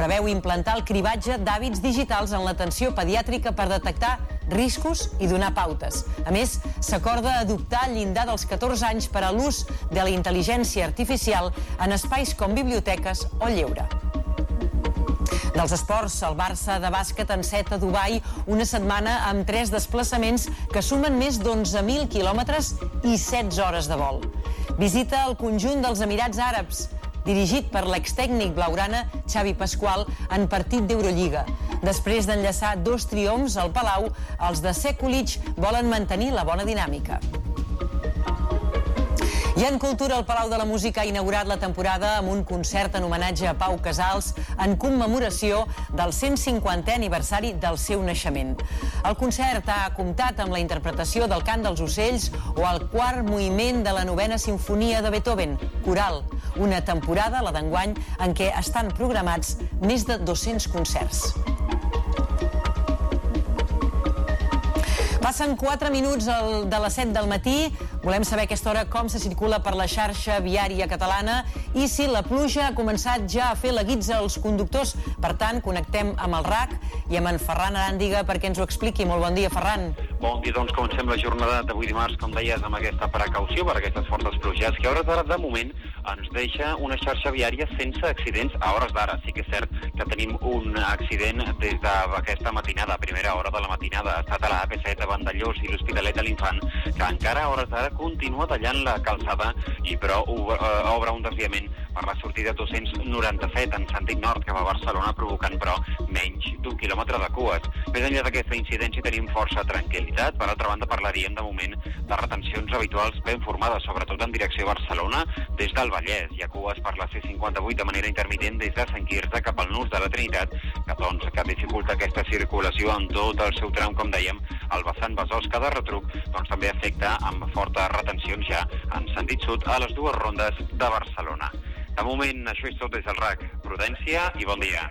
preveu implantar el cribatge d'hàbits digitals en l'atenció pediàtrica per detectar riscos i donar pautes. A més, s'acorda adoptar el llindar dels 14 anys per a l'ús de la intel·ligència artificial en espais com biblioteques o lleure. Dels esports, el Barça de bàsquet enceta a Dubai una setmana amb 3 desplaçaments que sumen més d'11.000 quilòmetres i 16 hores de vol. Visita el conjunt dels Emirats Àrabs, dirigit per l'extècnic blaugrana Xavi Pasqual en partit d'Eurolliga. Després d'enllaçar 2 triomfs al Palau, els de Sekulic volen mantenir la bona dinàmica. I en cultura, el Palau de la Música ha inaugurat la temporada amb un concert en homenatge a Pau Casals en commemoració del 150è aniversari del seu naixement. El concert ha comptat amb la interpretació del Cant dels Ocells o el quart moviment de la 9a Simfonia de Beethoven, coral, una temporada, la d'enguany, en què estan programats més de 200 concerts. Passen 4 minuts de les 7 del matí. Volem saber a aquesta hora com se circula per la xarxa viària catalana i si la pluja ha començat ja a fer la guitza als conductors. Per tant, connectem amb el RAC i amb en Ferran Aràndiga perquè ens ho expliqui. Molt bon dia, Ferran. Bon dia, doncs comencem la jornada d'avui dimarts, com deies, amb aquesta precaució per aquestes fortes pluges, que a hores d'ara, de moment, ens deixa una xarxa viària sense accidents a hores d'ara. Sí que és cert que tenim un accident des d'aquesta matinada, a primera hora de la matinada. Ha estat a la AP7 a Vandellós i l'Hospitalet de l'Infant, que encara a hores d'ara continua tallant la calçada i però obre un desviament per la sortida 297 en sentit nord cap a Barcelona, provocant però menys d'1 quilòmetre de cues. Més enllà d'aquesta incidència tenim força tranquil·litat. Per altra banda, parlaríem de moment de retencions habituals ben formades, sobretot en direcció a Barcelona des del Vallès. Hi ha cues per la C58 de manera intermitent des de Sant Quirze cap al Nus de la Trinitat, que dificulta aquesta circulació en tot el seu tram, com dèiem, el vessant Besòs, que de retruc també afecta amb fortes retencions ja en sentit sud a les 2 rondes de Barcelona. De moment, això és tot des del RAC. Prudència i bon dia.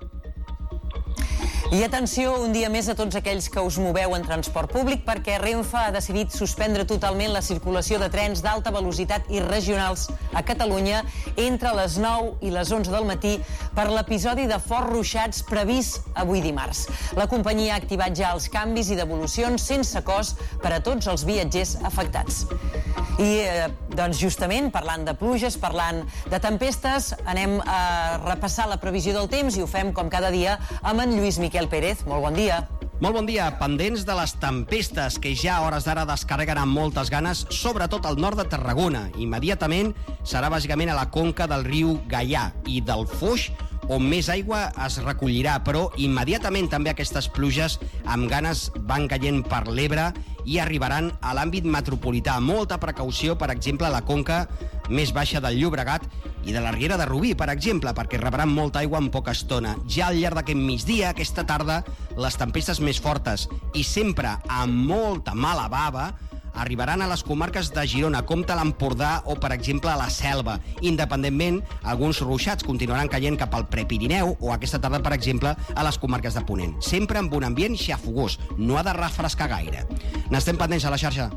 I atenció un dia més a tots aquells que us moveu en transport públic perquè Renfe ha decidit suspendre totalment la circulació de trens d'alta velocitat i regionals a Catalunya entre les 9 i les 11 del matí per l'episodi de forts ruixats previst avui dimarts. La companyia ha activat ja els canvis i devolucions sense cost per a tots els viatgers afectats. I doncs justament parlant de pluges, parlant de tempestes, anem a repassar la previsió del temps i ho fem com cada dia amb en Lluís Miquel Pérez. Molt bon dia. Molt bon dia. Pendents de les tempestes que ja a hores d'ara descarreguen amb moltes ganes, sobretot al nord de Tarragona. Immediatament serà bàsicament a la conca del riu Gaià i del Foix, on més aigua es recollirà, però immediatament també aquestes pluges amb ganes van caient per l'Ebre i arribaran a l'àmbit metropolità. Molta precaució, per exemple, a la conca més baixa del Llobregat i de la Riera de Rubí, per exemple, perquè rebran molta aigua en poca estona. Ja al llarg d'aquest migdia, aquesta tarda, les tempestes més fortes i sempre amb molta mala bava arribaran a les comarques de Girona, Comte, l'Empordà o, per exemple, a la Selva. Independentment, alguns ruixats continuaran caient cap al Prepirineu o aquesta tarda, per exemple, a les comarques de Ponent. Sempre amb un ambient xafogós. No ha de refrescar gaire. N'estem pendents a la xarxa.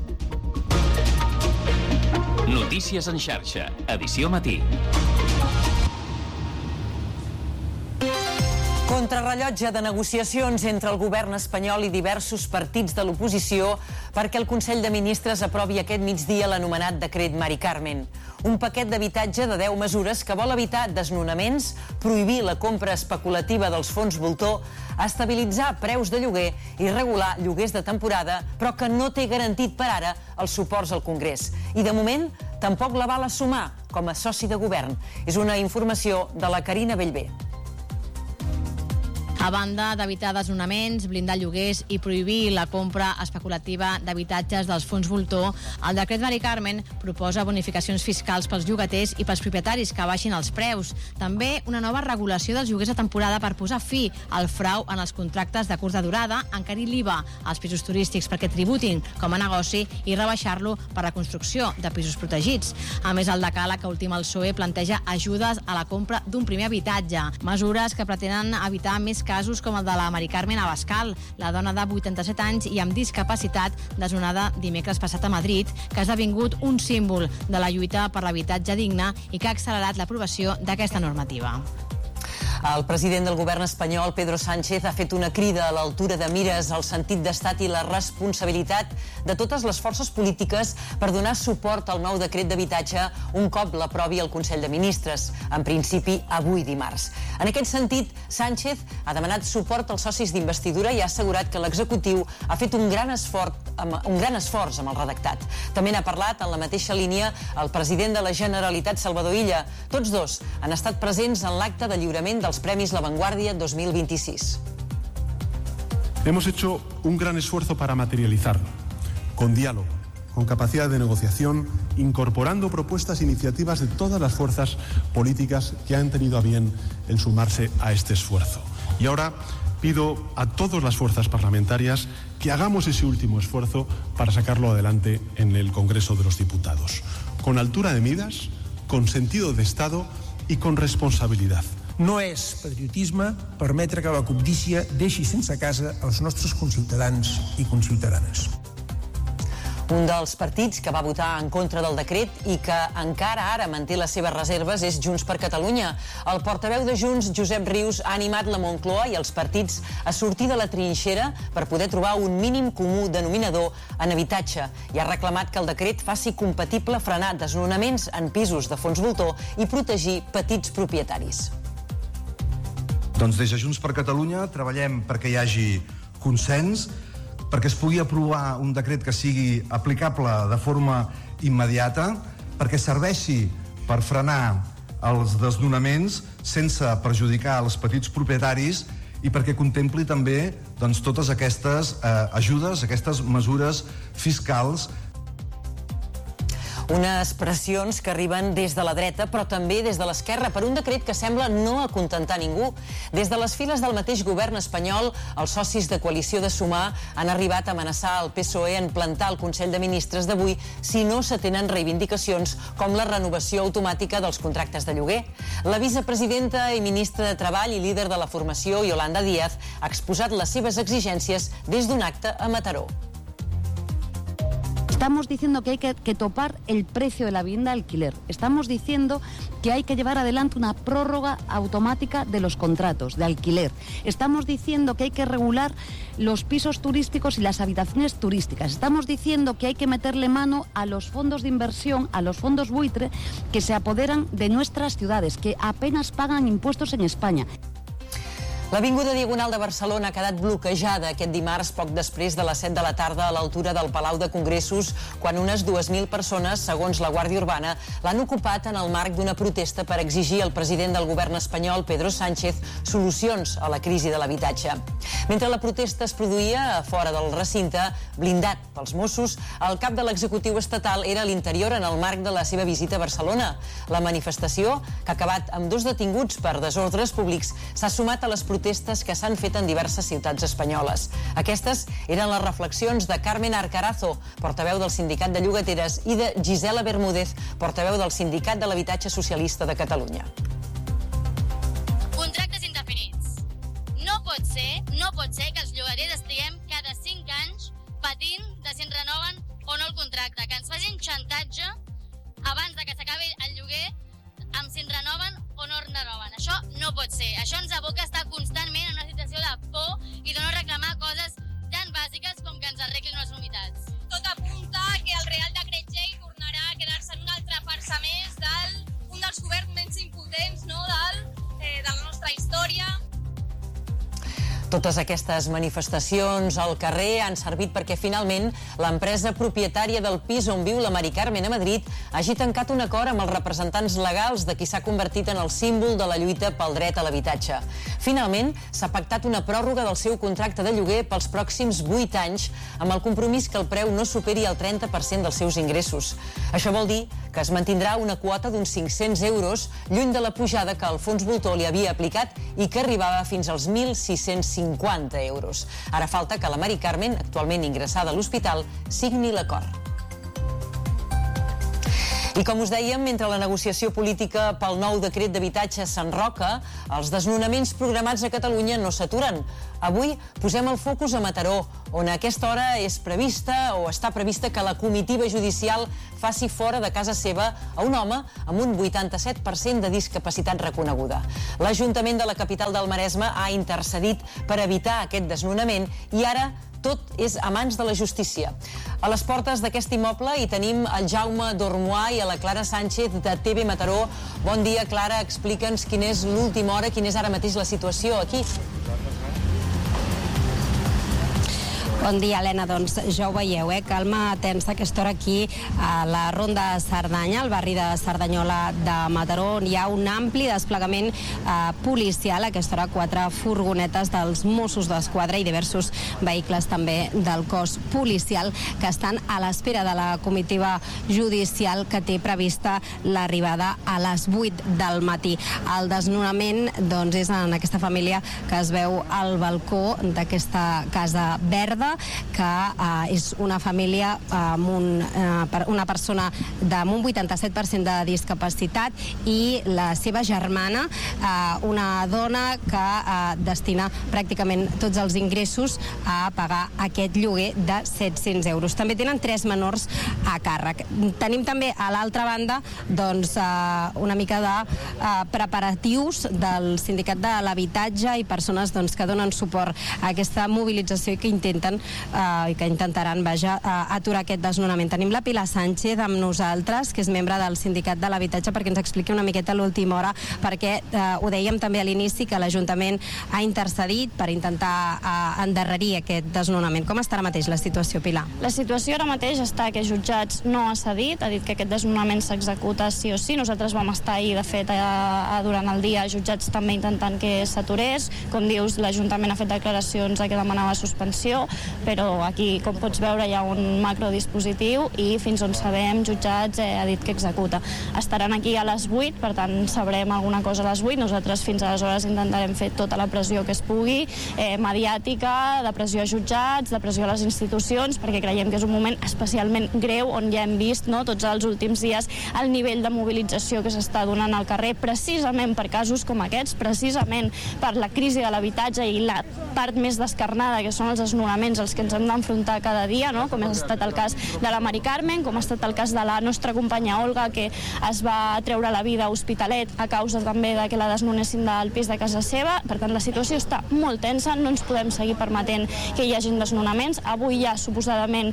Notícies en xarxa, edició matí. Contrarrellotge de negociacions entre el govern espanyol i diversos partits de l'oposició perquè el Consell de Ministres aprovi aquest migdia l'anomenat decret Mari Carmen. Un paquet d'habitatge de 10 mesures que vol evitar desnonaments, prohibir la compra especulativa dels fons voltor, estabilitzar preus de lloguer i regular lloguers de temporada, però que no té garantit per ara els suports al Congrés. I de moment tampoc la val assumar com a soci de govern. És una informació de la Carina Bellver. A banda d'evitar desnonaments, blindar lloguers i prohibir la compra especulativa d'habitatges dels fons voltor, el decret Mari Carmen proposa bonificacions fiscals pels llogaters i pels propietaris que baixin els preus. També una nova regulació dels lloguers de temporada per posar fi al frau en els contractes de curta durada, encarir l'IVA als pisos turístics perquè tributin com a negoci i rebaixar-lo per la construcció de pisos protegits. A més, el decàleg que ultima el PSOE planteja ajudes a la compra d'un primer habitatge, mesures que pretenen evitar més casos com el de la Mari Carmen Abascal, la dona de 87 anys i amb discapacitat desnonada dimecres passat a Madrid, que ha esdevingut un símbol de la lluita per l'habitatge digne i que ha accelerat l'aprovació d'aquesta normativa. El president del govern espanyol, Pedro Sánchez, ha fet una crida a l'altura de mires al sentit d'estat i la responsabilitat de totes les forces polítiques per donar suport al nou decret d'habitatge un cop l'aprovi el Consell de Ministres, en principi avui dimarts. En aquest sentit, Sánchez ha demanat suport als socis d'investidura i ha assegurat que l'executiu ha fet un gran esforç amb el redactat. També n'ha parlat en la mateixa línia el president de la Generalitat, Salvador Illa. Tots dos han estat presents en l'acte de lliurament dels Premis La Vanguardia 2026. Hemos hecho un gran esfuerzo para materializarlo, con diálogo, con capacidad de negociación, incorporando propuestas e iniciativas de todas las fuerzas políticas que han tenido a bien el sumarse a este esfuerzo. Y ahora pido a todas las fuerzas parlamentarias que hagamos ese último esfuerzo para sacarlo adelante en el Congreso de los Diputados, con altura de miras, con sentido de Estado i con responsabilitat. No és patriotisme permetre que la cobdícia deixi sense casa els nostres conciutadans i conciutadanes. Un dels partits que va votar en contra del decret i que encara ara manté les seves reserves és Junts per Catalunya. El portaveu de Junts, Josep Rius, ha animat la Moncloa i els partits a sortir de la trinxera per poder trobar un mínim comú denominador en habitatge i ha reclamat que el decret faci compatible frenar desnonaments en pisos de fons voltor i protegir petits propietaris. Doncs des de Junts per Catalunya treballem perquè hi hagi consens, perquè es pugui aprovar un decret que sigui aplicable de forma immediata, perquè serveixi per frenar els desnonaments sense perjudicar els petits propietaris i perquè contempli també totes aquestes ajudes, aquestes mesures fiscals. Unes pressions que arriben des de la dreta, però també des de l'esquerra, per un decret que sembla no acontentar ningú. Des de les files del mateix govern espanyol, els socis de coalició de Sumar han arribat a amenaçar el PSOE en plantar el Consell de Ministres d'avui si no s'atenen reivindicacions com la renovació automàtica dels contractes de lloguer. La vicepresidenta i ministra de Treball i líder de la formació, Yolanda Díaz, ha exposat les seves exigències des d'un acte a Mataró. Estamos diciendo que hay que topar el precio de la vivienda de alquiler. Estamos diciendo que hay que llevar adelante una prórroga automática de los contratos de alquiler. Estamos diciendo que hay que regular los pisos turísticos y las habitaciones turísticas. Estamos diciendo que hay que meterle mano a los fondos de inversión, a los fondos buitre que se apoderan de nuestras ciudades, que apenas pagan impuestos en España. L'Avinguda Diagonal de Barcelona ha quedat bloquejada aquest dimarts poc després de les 7 de la tarda a l'altura del Palau de Congressos, quan unes 2.000 persones, segons la Guàrdia Urbana, l'han ocupat en el marc d'una protesta per exigir al president del govern espanyol, Pedro Sánchez, solucions a la crisi de l'habitatge. Mentre la protesta es produïa a fora del recinte, blindat pels Mossos, el cap de l'executiu estatal era a l'interior en el marc de la seva visita a Barcelona. La manifestació, que ha acabat amb 2 detinguts per desordres públics, s'ha sumat a les protestes que s'han fet en diverses ciutats espanyoles. Aquestes eren les reflexions de Carmen Arcarazo, portaveu del Sindicat de Llogateres, i de Gisela Bermúdez, portaveu del Sindicat de l'Habitatge Socialista de Catalunya. Contractes indefinits. No pot ser que els llogaters estiguem cada 5 anys patint de si ens renoven o no el contracte, que ens facin xantatge abans de que s'acabi el lloguer amb si ens renoven o no renoven. Això no pot ser. Això ens aboca a estar constantment en una situació de por i de no reclamar coses tan bàsiques com que ens arreglin unes humitats. Tot apunta que el Real Decret Llei tornarà a quedar-se en una altra farsa més d'un dels governs menys impotents de la nostra història. Totes aquestes manifestacions al carrer han servit perquè finalment l'empresa propietària del pis on viu la Mari Carmen a Madrid hagi tancat un acord amb els representants legals de qui s'ha convertit en el símbol de la lluita pel dret a l'habitatge. Finalment, s'ha pactat una pròrroga del seu contracte de lloguer pels pròxims 8 anys amb el compromís que el preu no superi el 30% dels seus ingressos. Això vol dir que es mantindrà una quota d'uns 500 euros lluny de la pujada que el fons voltor li havia aplicat i que arribava fins als 1.650 euros. Ara falta que la Mari Carmen, actualment ingressada a l'hospital, signi l'acord. I com us dèiem, mentre la negociació política pel nou decret d'habitatge s'enroca, els desnonaments programats a Catalunya no s'aturen. Avui posem el focus a Mataró, on a aquesta hora és prevista o està prevista que la comitiva judicial faci fora de casa seva a un home amb un 87% de discapacitat reconeguda. L'Ajuntament de la capital del Maresme ha intercedit per evitar aquest desnonament i ara tot és a mans de la justícia. A les portes d'aquest immoble hi tenim el Jaume Dormois i a la Clara Sánchez de TV Mataró. Bon dia, Clara, explica'ns quina és l'última hora, quina és ara mateix la situació aquí. Bon dia, Helena. Doncs ja ho veieu, calma tensa aquesta hora aquí a la Ronda Cerdanya, al barri de Cerdanyola de Mataró, on hi ha un ampli desplegament policial. A aquesta hora 4 furgonetes dels Mossos d'Esquadra i diversos vehicles també del cos policial que estan a l'espera de la comitiva judicial que té prevista l'arribada a les 8 del matí. El desnonament doncs, és en aquesta família que es veu al balcó d'aquesta casa verda, que és una família amb una persona amb un 87% de discapacitat i la seva germana, una dona que destina pràcticament tots els ingressos a pagar aquest lloguer de 700 euros. També tenen 3 menors a càrrec. Tenim també a l'altra banda doncs, una mica de preparatius del Sindicat de l'Habitatge i persones doncs, que donen suport a aquesta mobilització i que intenten i que intentaran aturar aquest desnonament. Tenim la Pilar Sánchez amb nosaltres, que és membre del Sindicat de l'Habitatge, perquè ens expliqui una miqueta a l'última hora, perquè ho dèiem també a l'inici, que l'Ajuntament ha intercedit per intentar endarrerir aquest desnonament. Com està ara mateix la situació, Pilar? La situació ara mateix està que Jutjats no ha cedit, ha dit que aquest desnonament s'executa sí o sí. Nosaltres vam estar ahir, de fet, durant el dia, Jutjats també intentant que s'aturés. Com dius, l'Ajuntament ha fet declaracions que demanava suspensió, però aquí, com pots veure, hi ha un macrodispositiu i fins on sabem, Jutjats ha dit que executa. Estaran aquí a les 8, per tant sabrem alguna cosa a les 8. Nosaltres fins aleshores intentarem fer tota la pressió que es pugui, mediàtica, de pressió a Jutjats, de pressió a les institucions, perquè creiem que és un moment especialment greu on ja hem vist tots els últims dies el nivell de mobilització que s'està donant al carrer, precisament per casos com aquests, precisament per la crisi de l'habitatge i la part més descarnada, que són els desnonaments als que ens hem d'enfrontar cada dia, com ha estat el cas de la Mari Carmen, com ha estat el cas de la nostra companya Olga, que es va treure la vida a Hospitalet a causa també de que la desnonessin del pis de casa seva. Per tant, la situació està molt tensa, no ens podem seguir permetent que hi hagin desnonaments. Avui hi ha suposadament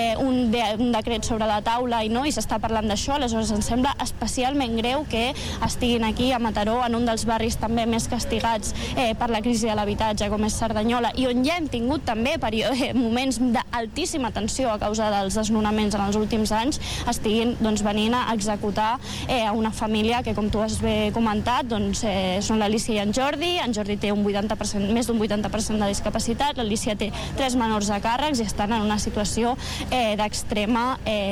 un decret sobre la taula i s'està parlant d'això, aleshores ens sembla especialment greu que estiguin aquí a Mataró, en un dels barris també més castigats per la crisi de l'habitatge, com és Cerdanyola, i on ja hem tingut també moments d'altíssima tensió a causa dels desnonaments en els últims anys, estiguin venint a executar a una família que, com tu has bé comentat, són l'Alícia i en Jordi. En Jordi té més d'un 80% de discapacitat, l'Alícia té 3 menors a càrrecs i estan en una situació d'extrema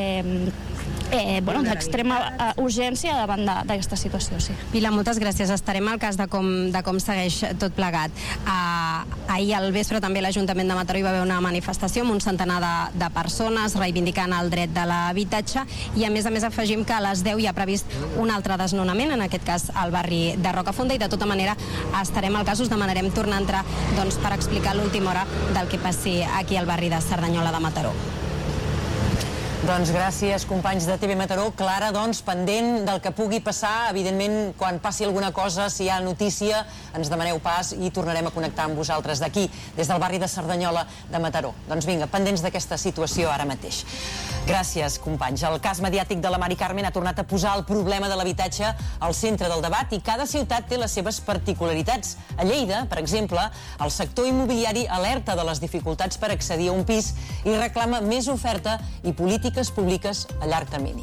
urgència davant d'aquesta situació. Sí. Pilar, moltes gràcies. Estarem al cas de com segueix tot plegat. Ahir al vespre també l'Ajuntament de Mataró hi va haver una manifestació amb un centenar de persones reivindicant el dret de l'habitatge i a més afegim que a les 10 hi ha previst un altre desnonament, en aquest cas al barri de Rocafonda, i de tota manera estarem al cas, us demanarem tornar a entrar per explicar l'última hora del que passi aquí al barri de Cerdanyola de Mataró. Doncs gràcies, companys de TV Mataró. Clara, pendent del que pugui passar, evidentment, quan passi alguna cosa, si hi ha notícia, ens demaneu pas i tornarem a connectar amb vosaltres d'aquí, des del barri de Cerdanyola de Mataró. Doncs vinga, pendents d'aquesta situació ara mateix. Gràcies, companys. El cas mediàtic de la Mari Carmen ha tornat a posar el problema de l'habitatge al centre del debat i cada ciutat té les seves particularitats. A Lleida, per exemple, el sector immobiliari alerta de les dificultats per accedir a un pis i reclama més oferta i polítiques públiques a llarg termini.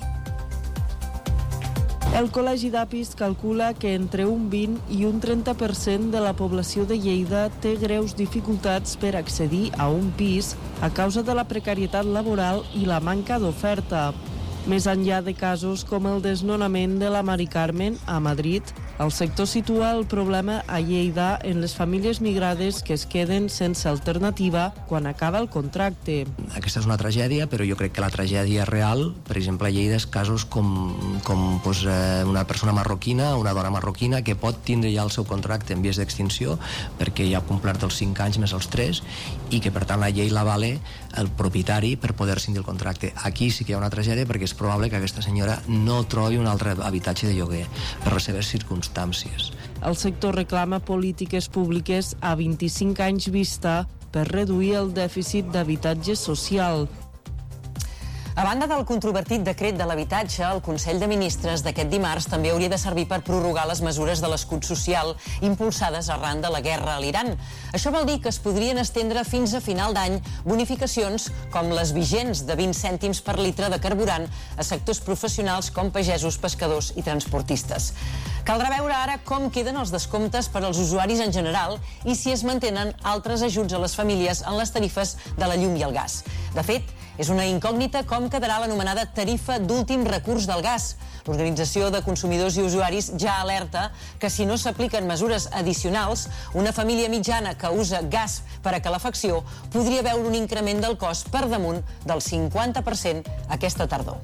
El Col·legi d'Apis calcula que entre un 20 i un 30% de la població de Lleida té greus dificultats per accedir a un pis a causa de la precarietat laboral i la manca d'oferta. Més enllà de casos com el desnonament de la Mari Carmen a Madrid, El sector situa el problema a Lleida en les famílies migrades que es queden sense alternativa quan acaba el contracte. Aquesta és una tragèdia, però jo crec que la tragèdia real, per exemple, a Lleida, és casos com una persona marroquina, una dona marroquina, que pot tindre ja el seu contracte en vies d'extinció perquè ja ha complert els 5 anys més els 3 i que, per tant, la llei l'avale el propietari per poder cindir el contracte. Aquí sí que hi ha una tragèdia perquè és probable que aquesta senyora no trobi un altre habitatge de lloguer per les seves circumstàncies. El sector reclama polítiques públiques a 25 anys vista per reduir el dèficit d'habitatge social. A banda del controvertit decret de l'habitatge, el Consell de Ministres d'aquest dimarts també hauria de servir per prorrogar les mesures de l'escut social impulsades arran de la guerra a l'Iran. Això vol dir que es podrien estendre fins a final d'any bonificacions com les vigents de 20 cèntims per litre de carburant a sectors professionals com pagesos, pescadors i transportistes. Caldrà veure ara com queden els descomptes per als usuaris en general i si es mantenen altres ajuts a les famílies en les tarifes de la llum i el gas. De fet, és una incògnita com quedarà l'anomenada tarifa d'últim recurs del gas. L'Organització de Consumidors i Usuaris ja alerta que si no s'apliquen mesures addicionals, una família mitjana que usa gas per a calefacció podria veure un increment del cost per damunt del 50% aquesta tardor.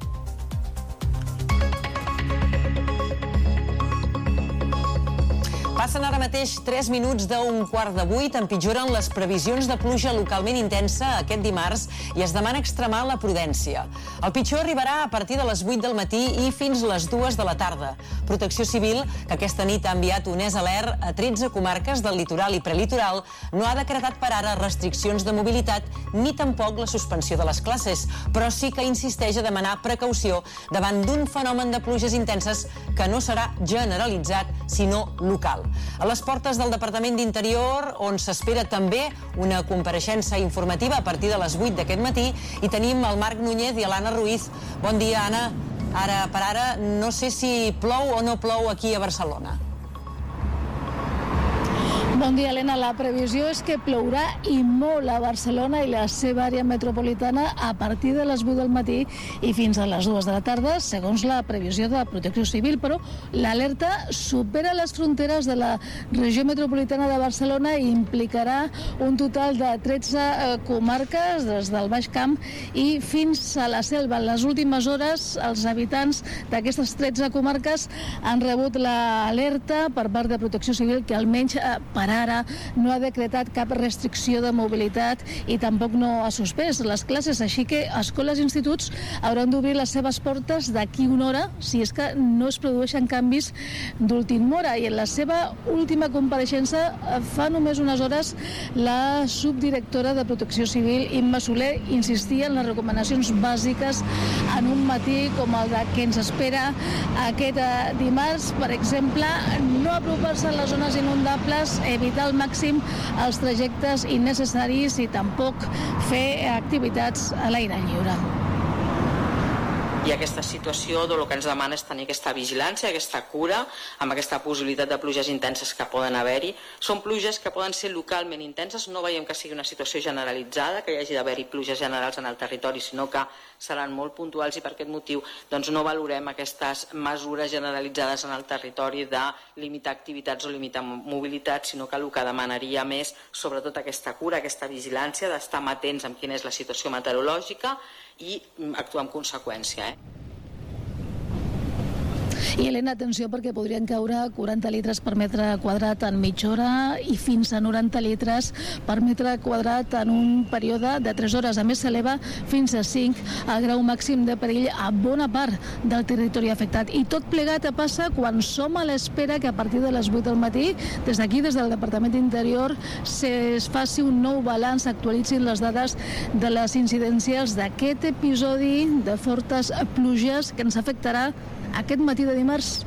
Passen ara mateix 3 minuts d'un 7:15, empitjoren les previsions de pluja localment intensa aquest dimarts i es demana extremar la prudència. El pitjor arribarà a partir de les 8 del matí i fins les 2 de la tarda. Protecció Civil, que aquesta nit ha enviat un alert a 13 comarques del litoral i prelitoral, no ha decretat per ara restriccions de mobilitat ni tampoc la suspensió de les classes, però sí que insisteix a demanar precaució davant d'un fenomen de pluges intenses que no serà generalitzat, sinó local. A les portes del Departament d'Interior, on s'espera també una compareixença informativa a partir de les 8 d'aquest matí, i tenim el Marc Núñez i l'Anna Ruiz. Bon dia, Anna. Ara per ara no sé si plou o no plou aquí a Barcelona. Bon dia, Helena. La previsió és que plourà i molt a Barcelona i la seva àrea metropolitana a partir de les 8 del matí i fins a les 2 de la tarda, segons la previsió de Protecció Civil, però l'alerta supera les fronteres de la regió metropolitana de Barcelona i implicarà un total de 13 comarques, des del Baix Camp i fins a la Selva. En les últimes hores, els habitants d'aquestes 13 comarques han rebut l'alerta per part de Protecció Civil, que almenys per ara no ha decretat cap restricció de mobilitat i tampoc no ha suspès les classes, així que escoles i instituts hauran d'obrir les seves portes d'aquí una hora si és que no es produeixen canvis d'última hora. I en la seva última compareixença fa només unes hores la subdirectora de Protecció Civil, Imma Soler, insistia en les recomanacions bàsiques en un matí com el que ens espera aquest dimarts. Per exemple, no apropar-se a les zones inundables, evitar al màxim els trajectes innecessaris i tampoc fer activitats a l'aire lliure. I aquesta situació el que ens demana és tenir aquesta vigilància, aquesta cura, amb aquesta possibilitat de pluges intenses que poden haver-hi. Són pluges que poden ser localment intenses, no veiem que sigui una situació generalitzada, que hi hagi d'haver-hi pluges generals en el territori, sinó que seran molt puntuals i per aquest motiu no valorem aquestes mesures generalitzades en el territori de limitar activitats o limitar mobilitat, sinó que el que demanaria més, sobretot aquesta cura, aquesta vigilància, d'estar atents amb quina és la situació meteorològica i actuar en conseqüència. I, Helena, atenció, perquè podrien caure 40 litres per metre quadrat en mitja hora i fins a 90 litres per metre quadrat en un període de 3 hores. A més, s'eleva fins a 5 el grau màxim de perill a bona part del territori afectat. I tot plegat passa quan som a l'espera que a partir de les 8 del matí, des d'aquí, des del Departament d'Interior, es faci un nou balanç, actualitzin les dades de les incidències d'aquest episodi de fortes pluges que ens afectarà aquest matí de dimarts.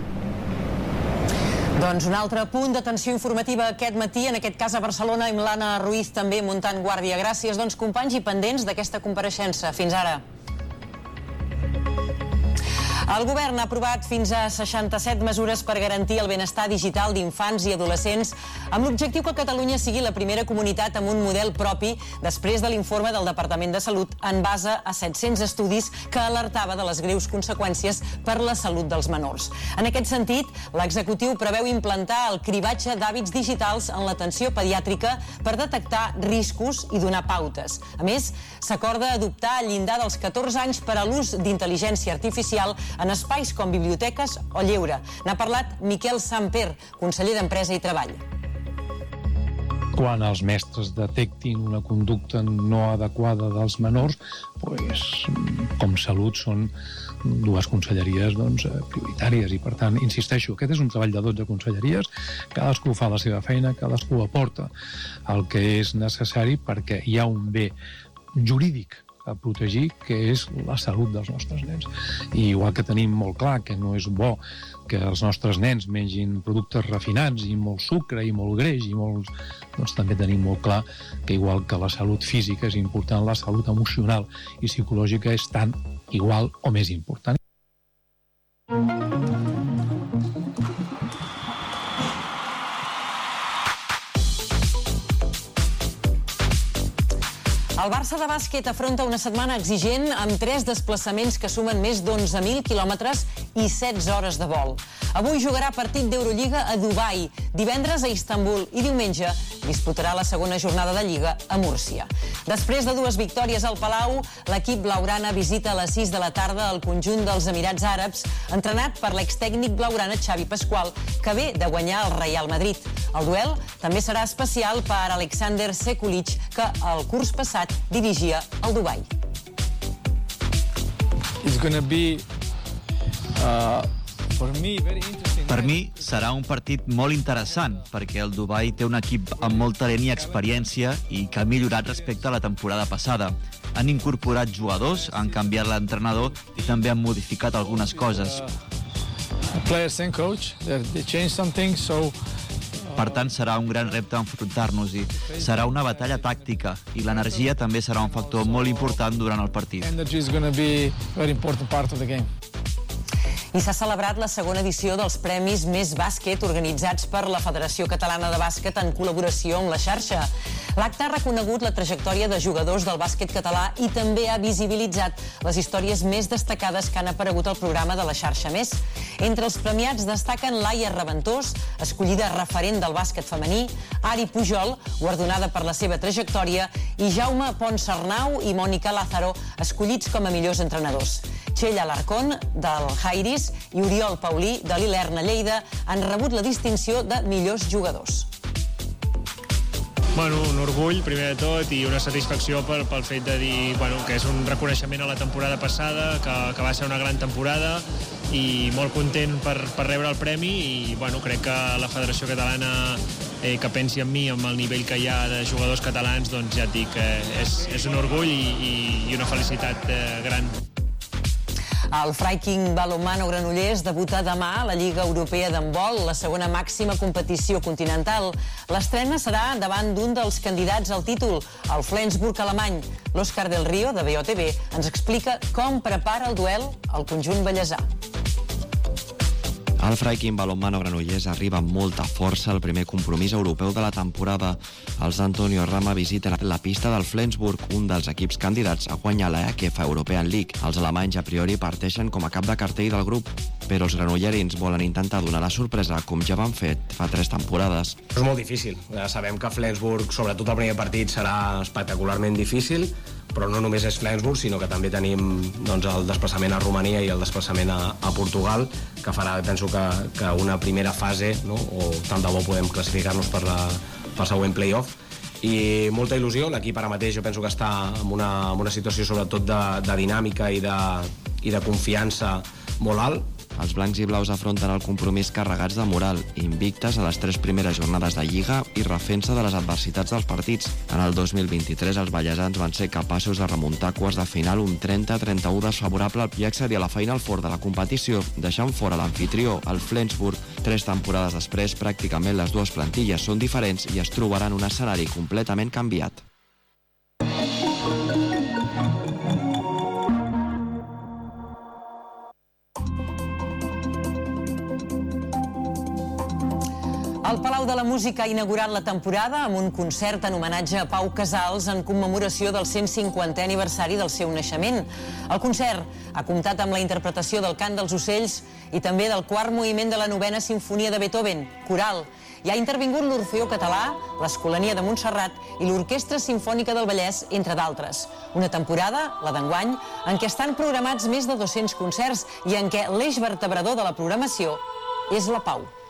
Doncs un altre punt d'atenció informativa aquest matí, en aquest cas a Barcelona, amb l'Anna Ruiz també muntant guàrdia. Gràcies, doncs, companys, i pendents d'aquesta compareixença. Fins ara. El govern ha aprovat fins a 67 mesures per garantir el benestar digital d'infants i adolescents amb l'objectiu que Catalunya sigui la primera comunitat amb un model propi després de l'informe del Departament de Salut en base a 700 estudis que alertava de les greus conseqüències per la salut dels menors. En aquest sentit, l'executiu preveu implantar el cribatge d'hàbits digitals en l'atenció pediàtrica per detectar riscos i donar pautes. A més, s'acorda adoptar el llindar dels 14 anys per a l'ús d'intel·ligència artificial en espais com biblioteques o lleure. N'ha parlat Miquel Samper, conseller d'Empresa i Treball. Quan els mestres detectin una conducta no adequada dels menors, com Salut són dues conselleries prioritàries i, per tant, insisteixo, aquest és un treball de 12 conselleries, cadascú fa la seva feina, cadascú aporta el que és necessari perquè hi ha un bé jurídic a protegir, que és la salut dels nostres nens. I igual que tenim molt clar que no és bo que els nostres nens mengin productes refinats i molt sucre i molt greix i molts... Doncs també tenim molt clar que igual que la salut física és important, la salut emocional i psicològica és tan igual o més important. El Barça de bàsquet afronta una setmana exigent amb 3 desplaçaments que sumen més d'11.000 quilòmetres i 16 hores de vol. Avui jugarà partit d'Eurolliga a Dubai, divendres a Istanbul i diumenge disputarà la segona jornada de Lliga a Múrcia. Després de 2 victòries al Palau, l'equip blaugrana visita a les 6 de la tarda el conjunt dels Emirats Àrabs, entrenat per l'extècnic blaugrana Xavi Pasqual, que ve de guanyar el Real Madrid. El duel també serà especial per Alexander Sekulic, que el curs passat dirigia el Dubai. Per mi serà un partit molt interessant perquè el Dubai té un equip amb molt talent i experiència i que ha millorat respecte a la temporada passada. Han incorporat jugadors, han canviat l'entrenador i també han modificat algunes coses. Per tant, serà un gran repte enfrontar-nos-hi. Serà una batalla tàctica i l'energia també serà un factor molt important durant el partit. I s'ha celebrat la segona edició dels Premis Més Bàsquet organitzats per la Federació Catalana de Bàsquet en col·laboració amb la xarxa. L'acte ha reconegut la trajectòria de jugadors del bàsquet català i també ha visibilitzat les històries més destacades que han aparegut al programa de la xarxa Més. Entre els premiats destaquen Laia Reventós, escollida referent del bàsquet femení, Ari Pujol, guardonada per la seva trajectòria, i Jaume Ponsarnau i Mònica Lázaro, escollits com a millors entrenadors. Txell Alarcón, del Jairis, i Oriol Paulí, de l'Ilerna Lleida, han rebut la distinció de millors jugadors. Un orgull, primer de tot, i una satisfacció pel fet de dir que és un reconeixement a la temporada passada, que va ser una gran temporada, i molt content per rebre el premi, i crec que la Federació Catalana que pensi en mi, amb el nivell que hi ha de jugadors catalans, doncs ja et dic, és un orgull i una felicitat gran. El Freiking Balonmano Granollers debuta demà a la Lliga Europea d'Handbol, la segona màxima competició continental. L'estrena serà davant d'un dels candidats al títol, el Flensburg alemany. L'Òscar del Río, de BOTV, ens explica com prepara el duel al conjunt ballesà. El Freiking Balonmano Granollers arriba amb molta força al primer compromís europeu de la temporada. Els d'Antonio Rama visiten la pista del Flensburg, un dels equips candidats a guanyar la EHF European League. Els alemanys a priori parteixen com a cap de cartell del grup, però els granollerins volen intentar donar la sorpresa com ja van fet fa 3 temporades. És molt difícil. Ja sabem que Flensburg, sobretot el primer partit, serà espectacularment difícil, però no només és Flensburg, sinó que també tenim el desplaçament a Romania i el desplaçament a Portugal, que farà, penso, que una primera fase, o tant de bo podem classificar-nos per següent play-off. I molta il·lusió, l'equip ara mateix jo penso que està en una situació sobretot de dinàmica i de confiança molt alt. Els blancs i blaus afronten el compromís carregats de moral, invictes a les 3 primeres jornades de Lliga i refent-se de les adversitats dels partits. En el 2023 els ballesans van ser capaços de remuntar quarts de final un 30-31 desfavorable i accedir a la Final Four de la competició, deixant fora l'amfitrió, el Flensburg. 3 temporades després, pràcticament les dues plantilles són diferents i es trobaran un escenari completament canviat. El Palau de la Música ha inaugurat la temporada amb un concert en homenatge a Pau Casals en commemoració del 150è aniversari del seu naixement. El concert ha comptat amb la interpretació del Cant dels Ocells i també del quart moviment de la 9a Simfonia de Beethoven, coral. Hi ha intervingut l'Orfeó Català, l'Escolania de Montserrat i l'Orquestra Simfònica del Vallès, entre d'altres. Una temporada, la d'enguany, en què estan programats més de 200 concerts i en què l'eix vertebrador de la programació és la pau.